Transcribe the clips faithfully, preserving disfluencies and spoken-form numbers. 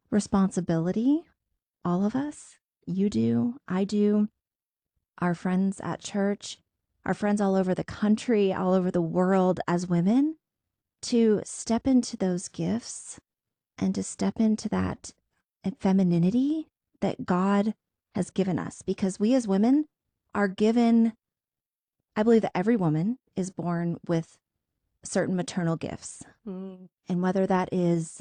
responsibility, all of us. You do, I do, our friends at church, our friends all over the country, all over the world as women, to step into those gifts and to step into that femininity that God has given us. Because we as women are given, I believe that every woman is born with certain maternal gifts. Mm. And whether that is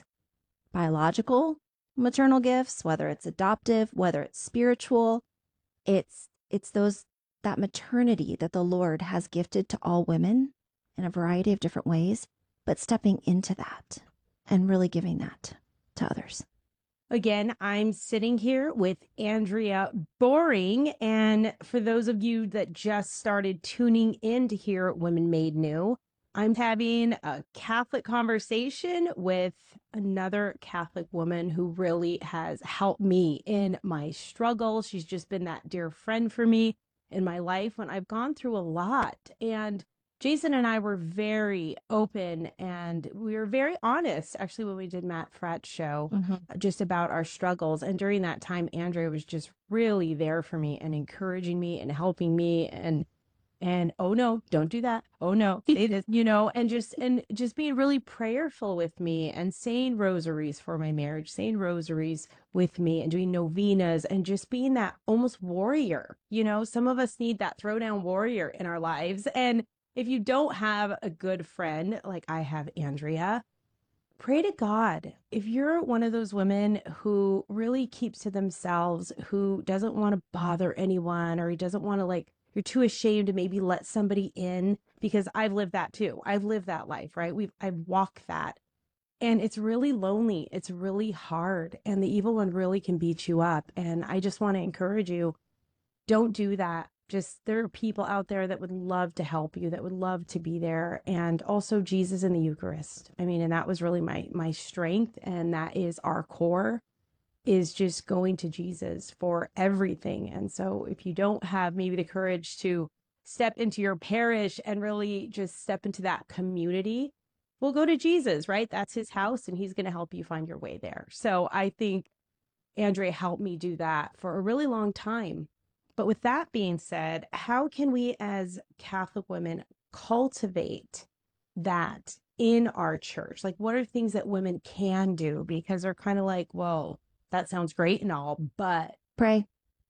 biological maternal gifts, whether it's adoptive, whether it's spiritual, it's it's those that maternity that the Lord has gifted to all women in a variety of different ways, but stepping into that and really giving that to others. Again, I'm sitting here with Andrea Boring. And for those of you that just started tuning in to hear Women Made New, I'm having a Catholic conversation with another Catholic woman who really has helped me in my struggle. She's just been that dear friend for me in my life when I've gone through a lot. And Jason and I were very open and we were very honest, actually, when we did Matt Fratt's show, mm-hmm. just about our struggles. And during that time, Andrea was just really there for me and encouraging me and helping me and and oh no, don't do that. Oh no, say this, you know, and just and just being really prayerful with me and saying rosaries for my marriage, saying rosaries with me and doing novenas and just being that almost warrior. You know, some of us need that throwdown warrior in our lives. And if you don't have a good friend like I have Andrea, pray to God. If you're one of those women who really keeps to themselves, who doesn't want to bother anyone, or he doesn't want to, like, you're too ashamed to maybe let somebody in, because I've lived that too. I've lived that life, right? We've I've walked that. And it's really lonely. It's really hard. And the evil one really can beat you up. And I just want to encourage you, don't do that. Just, there are people out there that would love to help you, that would love to be there. And also Jesus in the Eucharist. I mean, and that was really my my strength. And that is our core, is just going to Jesus for everything. And so if you don't have maybe the courage to step into your parish and really just step into that community, well, go to Jesus, right? That's his house and he's going to help you find your way there. So I think Andrea helped me do that for a really long time. But with that being said, how can we as Catholic women cultivate that in our church? Like, what are things that women can do? Because they're kind of like, whoa, that sounds great and all, but pray.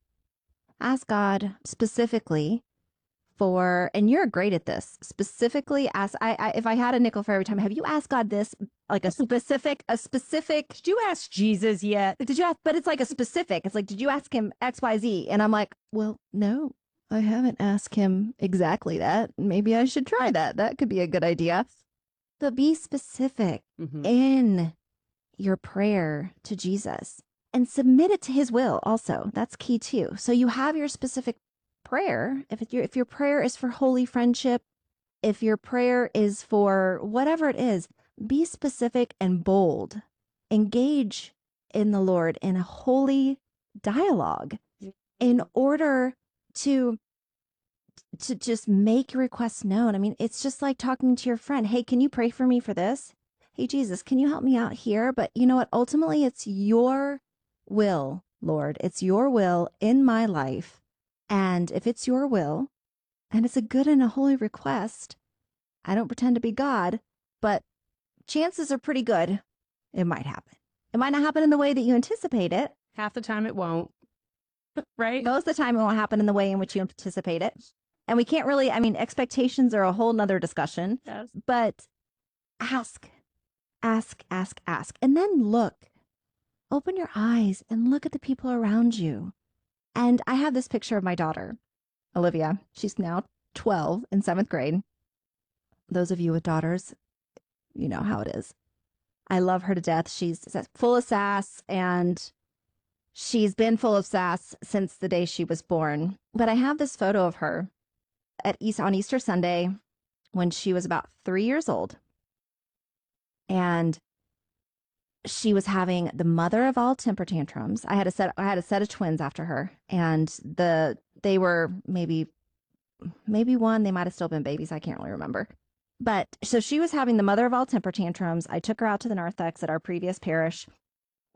Ask God specifically for, and you're great at this, specifically ask, I, I if I had a nickel for every time, have you asked God this, like a specific, a specific, did you ask Jesus yet? Did you ask, but it's like a specific, it's like, did you ask him X, Y, Z? And I'm like, well, no, I haven't asked him exactly that. Maybe I should try that. That could be a good idea. But be specific mm-hmm. in your prayer to Jesus and submit it to his will also. That's key too. So you have your specific prayer. If it, your if your prayer is for holy friendship, if your prayer is for whatever it is, be specific and bold. Engage in the Lord in a holy dialogue in order to to just make your requests known. I mean, it's just like talking to your friend. Hey, can you pray for me for this? Hey, Jesus, can you help me out here? But you know what? Ultimately, it's your will, Lord. It's your will in my life. And if it's your will, and it's a good and a holy request, I don't pretend to be God, but chances are pretty good it might happen. It might not happen in the way that you anticipate it. Half the time it won't, right? Most of the time it won't happen in the way in which you anticipate it. And we can't really, I mean, expectations are a whole nother discussion, yes. But ask, ask, ask, ask, and then look, open your eyes and look at the people around you. And I have this picture of my daughter, Olivia. She's now twelve in seventh grade. Those of you with daughters, you know how it is. I love her to death. She's full of sass, and she's been full of sass since the day she was born. But I have this photo of her at East on Easter Sunday when she was about three years old. And she was having the mother of all temper tantrums. I had a set I had a set of twins after her, and the they were maybe maybe one, they might have still been babies, I can't really remember. But so she was having the mother of all temper tantrums. I took her out to the narthex at our previous parish,